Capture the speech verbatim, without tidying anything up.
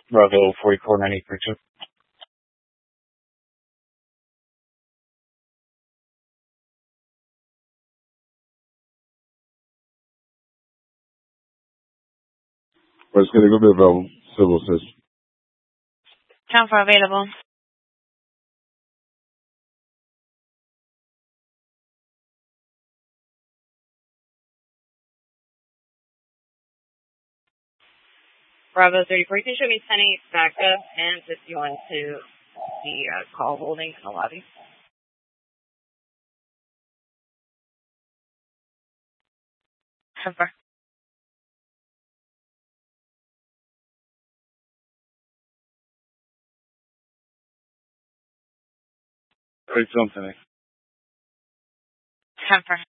Bravo forty-four ninety-three. What's going to be available? Civil system. Count for available. Bravo thirty-four, you can show me ten eight backup and if you want to the uh, call holding in the lobby. Cover. Great something. Cover.